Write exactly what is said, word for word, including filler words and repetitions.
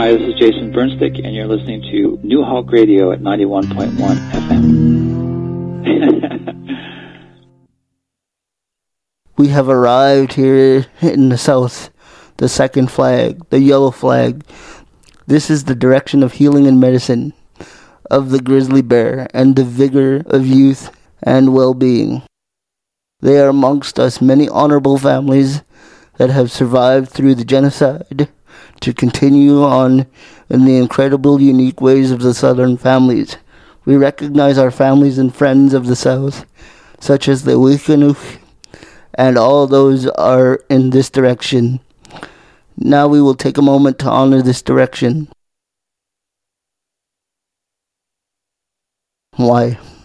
Hi, this is Jason Burnstick, and you're listening to New Hulk Radio at ninety-one point one F M. We have arrived here in the south, the second flag, the yellow flag. This is the direction of healing and medicine, of the grizzly bear, and the vigor of youth and well-being. There are amongst us many honorable families that have survived through the genocide to continue on in the incredible, unique ways of the Southern families. We recognize our families and friends of the South, such as the Wikinuke, and all those are in this direction. Now we will take a moment to honor this direction. Why?